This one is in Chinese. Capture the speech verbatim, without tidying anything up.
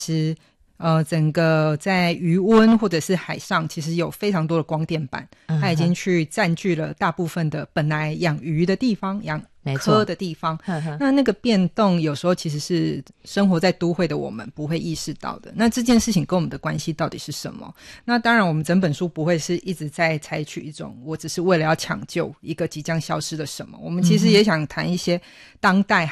实呃，整个在余温或者是海上其实有非常多的光电板，它已经去占据了大部分的本来养鱼的地方，养科的地方。那那个变动有时候其实是生活在都会的我们不会意识到的，那这件事情跟我们的关系到底是什么？那当然我们整本书不会是一直在采取一种我只是为了要抢救一个即将消失的什么，我们其实也想谈一些当代